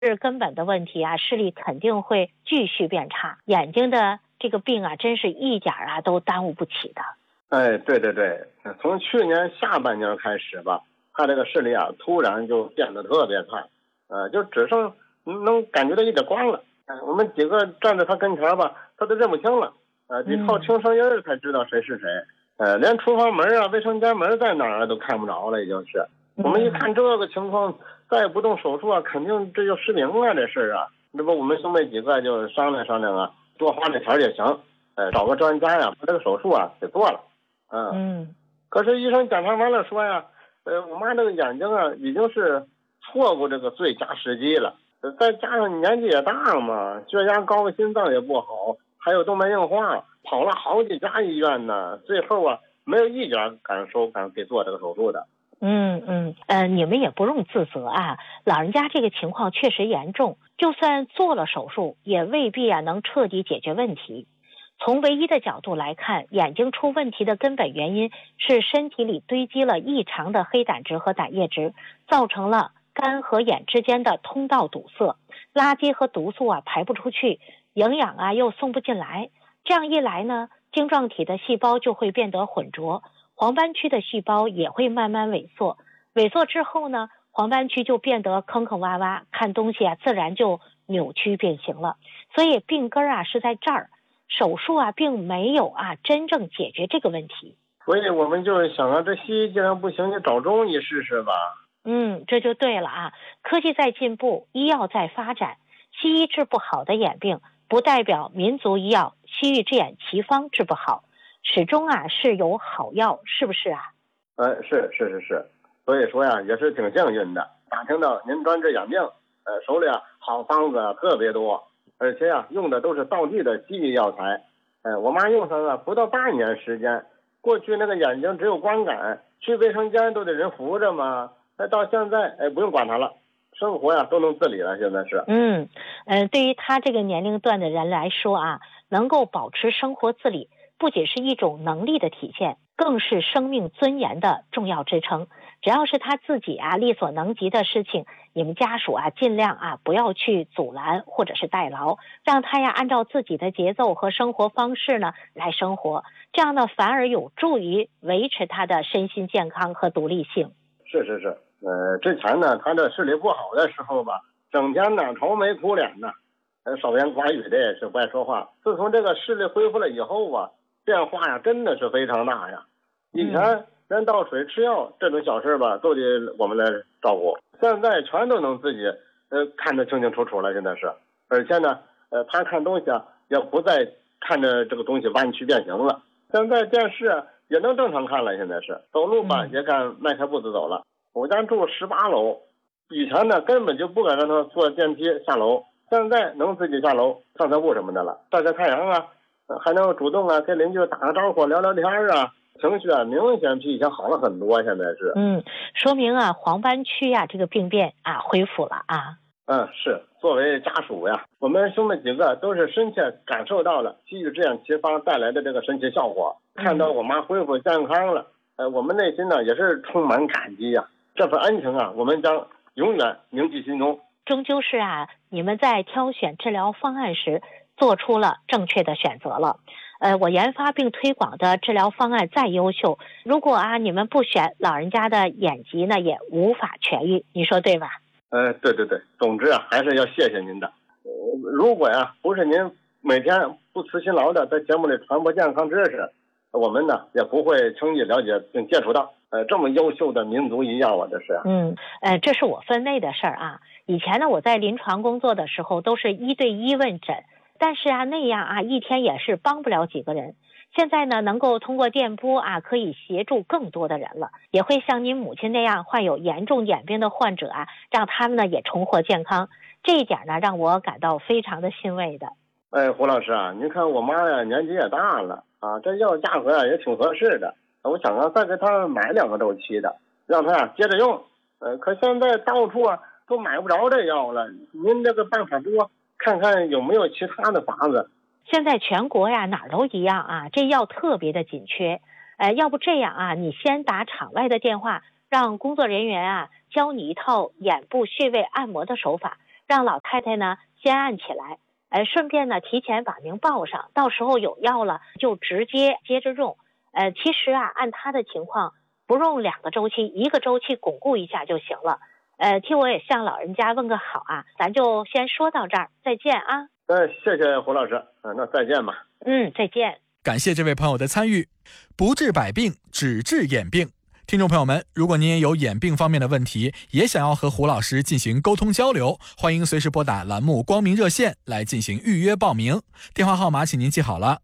是根本的问题啊，视力肯定会继续变差，眼睛的这个病啊，真是一点啊都耽误不起的。 哎，对对对，从去年下半年开始吧，他这个视力啊，突然就变得特别差，就只剩能感觉到一点光了。我们几个站在他跟前吧，他都认不清了，得靠听声音才知道谁是谁。连厨房门啊、卫生间门在哪儿都看不着了，已经是。我们一看这个情况，再也不动手术啊，肯定这就失明了这事啊。那不我们兄妹几个就商量商量啊，多花点钱也行，找个专家呀，把这个手术啊给做了。可是医生检查完了说呀，我妈这个眼睛啊已经是错过这个最佳时机了，再加上年纪也大嘛，血压高，心脏也不好，还有动脉硬化，跑了好几家医院呢，最后啊没有一家敢给做这个手术的。 你们也不用自责啊，老人家这个情况确实严重，就算做了手术，也未必啊能彻底解决问题。从唯一的角度来看，眼睛出问题的根本原因是身体里堆积了异常的黑胆汁和胆液质，造成了肝和眼之间的通道堵塞，垃圾和毒素啊排不出去，营养啊又送不进来。这样一来呢，晶状体的细胞就会变得混浊，黄斑区的细胞也会慢慢萎缩。萎缩之后呢，黄斑区就变得坑坑洼洼，看东西啊自然就扭曲变形了。所以病根啊是在这儿，手术啊并没有啊真正解决这个问题。 所以我们就是想啊，这西医既然不行，就找中医试试吧。 这就对了啊！科技在进步，医药在发展，西医治不好的眼病，不代表民族医药西域之眼奇方治不好，始终啊是有好药，是不是啊？ 是，所以说呀，也是挺幸运的，打听到您专治眼病，手里啊好方子特别多，而且啊用的都是道地的西医药材。我妈用上了不到半年时间，过去那个眼睛只有光感，去卫生间都得人扶着嘛，到现在不用管他了，生活呀都能自理了，现在是。 对于他这个年龄段的人来说啊，能够保持生活自理，不仅是一种能力的体现，更是生命尊严的重要支撑。只要是他自己啊力所能及的事情，你们家属啊尽量啊不要去阻拦或者是代劳，让他呀按照自己的节奏和生活方式呢来生活，这样呢反而有助于维持他的身心健康和独立性。 是，之前呢他这视力不好的时候吧，整天呢愁眉苦脸呢，少言寡语的也是不爱说话。自从这个视力恢复了以后啊，变化呀真的是非常大呀。以前连倒水吃药这种小事吧都得我们来照顾，现在全都能自己看得清清楚楚了，现在是。而且呢他看东西啊也不再看着这个东西弯曲变形了，现在电视啊也能正常看了，现在是走路吧也敢迈开步子走了。我家住18楼，以前呢根本就不敢让他坐电梯下楼，现在能自己下楼散散步什么的了，晒晒太阳啊，还能主动啊跟邻居打个招呼聊聊天啊，情绪啊明显比以前好了很多，现在是。 说明啊黄斑区啊这个病变啊恢复了啊。 是，作为家属呀，我们兄妹几个都是深切感受到了西域之眼奇方带来的这个神奇效果，看到我妈恢复健康了，我们内心呢也是充满感激呀。这份恩情啊，我们将永远铭记心中。 终究是啊，你们在挑选治疗方案时做出了正确的选择了。我研发并推广的治疗方案再优秀，如果啊你们不选，老人家的眼疾呢也无法痊愈，你说对吧？ 对，总之啊，还是要谢谢您的。如果呀不是您每天不辞辛劳的在节目里传播健康知识，我们呢也不会轻易了解并接触到这么优秀的民族医药啊，这是。 这是我分内的事儿啊。以前呢我在临床工作的时候都是1对1问诊，但是啊那样啊一天也是帮不了几个人。现在呢能够通过电波啊可以协助更多的人了，也会像您母亲那样患有严重眼病的患者啊，让他们呢也重获健康，这一点呢让我感到非常的欣慰的。 胡老师啊，您看我妈呀年纪也大了啊，这药价格啊也挺合适的，我想啊再给她买2个周期的，让她接着用。可现在到处啊都买不着这药了，您这个办法多，看看有没有其他的法子。 现在全国呀哪儿都一样啊，这药特别的紧缺。要不这样啊，你先打场外的电话，让工作人员啊教你一套眼部穴位按摩的手法， 让老太太呢先按起来，顺便呢提前把名报上，到时候有药了就直接接着用。其实啊，按她的情况，不用2个周期，1个周期巩固一下就行了。替我也向老人家问个好啊，咱就先说到这儿，再见啊。 谢谢胡老师，那再见吧。 再见。 感谢这位朋友的参与。不治百病，只治眼病。听众朋友们，如果您也有眼病方面的问题，也想要和胡老师进行沟通交流，欢迎随时拨打栏目光明热线来进行预约报名。电话号码请您记好了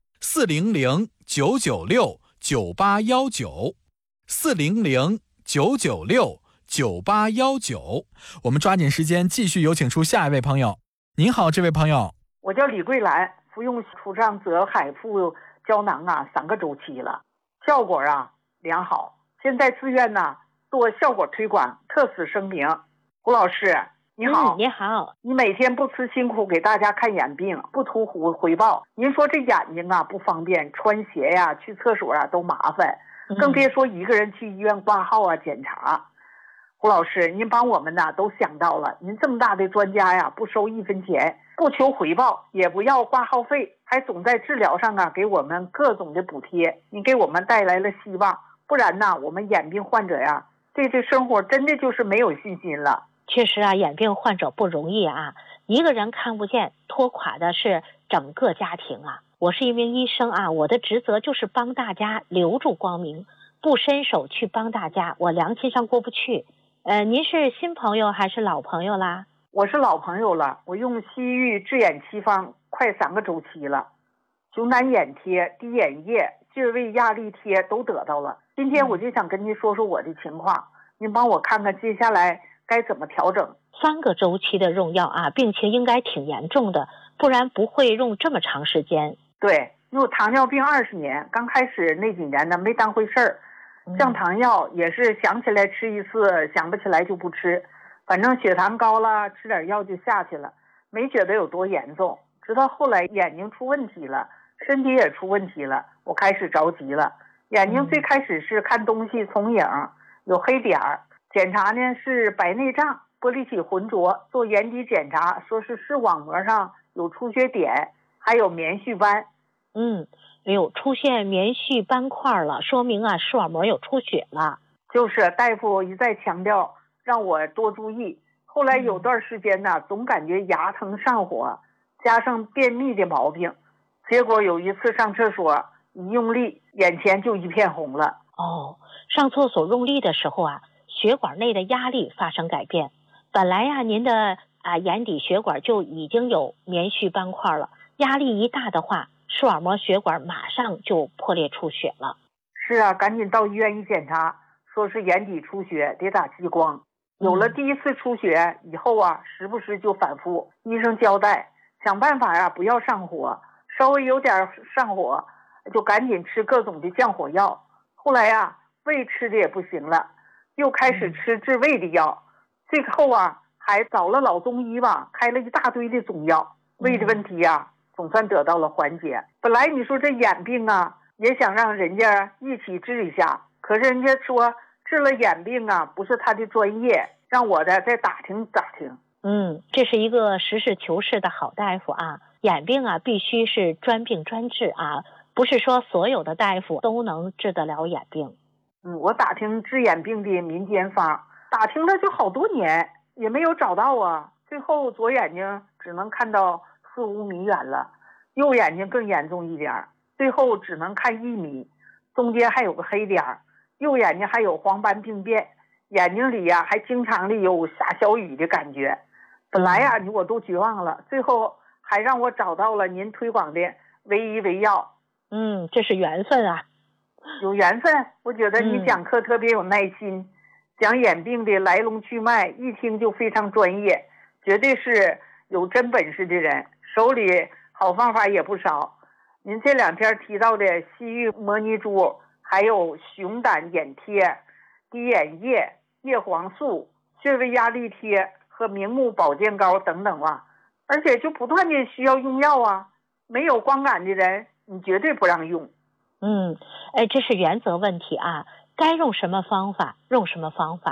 ，400-996-9819，400-996-9819。我们抓紧时间继续有请出下一位朋友。您好，这位朋友。 我叫李桂兰，服用舒畅泽海富胶囊3个周期了，效果良好。现在自愿做效果推广，特此声明。胡老师你好。 你好。 你每天不辞辛苦给大家看眼病，不图回报。您说这眼睛不方便，穿鞋去厕所都麻烦，更别说一个人去医院挂号检查。胡老师，您帮我们都想到了，您这么大的专家不收1分钱，不求回报，也不要挂号费，还总在治疗上给我们各种的补贴，您给我们带来了希望。不然我们眼病患者对这生活真的就是没有信心了。 确实眼病患者不容易一个人看不见，拖垮的是整个家庭我是一名医生我的职责就是帮大家留住光明，不伸手去帮大家，我良心上过不去。您是新朋友还是老朋友啦？ 我是老朋友了，我用西域治眼七方快3个周期了，熊胆眼贴、滴眼液、劲胃压力贴都得到了。今天我就想跟您说说我的情况，您帮我看看接下来该怎么调整。 3个周期的用药病情应该挺严重的，不然不会用这么长时间。 对，因为我糖尿病20年，刚开始那几年没当回事儿，降糖药也是想起来吃一次，想不起来就不吃，反正血糖高了，吃点药就下去了，没觉得有多严重。直到后来眼睛出问题了，身体也出问题了，我开始着急了。眼睛最开始是看东西重影，有黑点儿，检查呢是白内障、玻璃体浑浊，做眼底检查说是视网膜上有出血点，还有棉絮斑。 出现棉絮斑块了，说明视网膜有出血了。 就是大夫一再强调让我多注意。后来有段时间总感觉牙疼上火，加上便秘的毛病，结果有一次上厕所一用力，眼前就一片红了。 上厕所用力的时候血管内的压力发生改变，本来您的眼底血管就已经有棉絮斑块了，压力一大的话，视网膜血管马上就破裂出血了。 是赶紧到医院一检查，说是眼底出血，得打激光。有了第一次出血以后时不时就反复，医生交代想办法不要上火，稍微有点上火就赶紧吃各种的降火药。后来胃吃的也不行了，又开始吃治胃的药，最后还找了老中医开了一大堆的中药，胃的问题总算得到了缓解。本来你说这眼病也想让人家一起治一下，可是人家说治了眼病不是他的专业，让我再打听打听。 这是一个实事求是的好大夫眼病必须是专病专治不是说所有的大夫都能治得了眼病。 我打听治眼病的民间方，打听了就好多年也没有找到最后左眼睛只能看到4、5米远了，右眼睛更严重一点，最后只能看1米，中间还有个黑点儿，右眼睛还有黄斑病变，眼睛里还经常的有下小雨的感觉。本来我都绝望了，最后还让我找到了您推广的唯医唯药。 这是缘分有缘分。我觉得你讲课特别有耐心，讲眼病的来龙去脉一听就非常专业，绝对是有真本事的人，手里好方法也不少。您这2天提到的西域摩尼珠，还有熊胆眼贴、滴眼液、叶黄素、穴位压力贴和明目保健膏等等而且就不断的需要用药没有光感的人你绝对不让用。 这是原则问题该用什么方法用什么方法。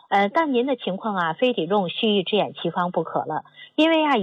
但您的情况啊，非得用蓄意制眼奇方不可了，因为啊